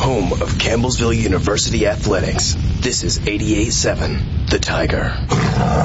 home of Campbellsville University Athletics. This is 88.7 The Tiger.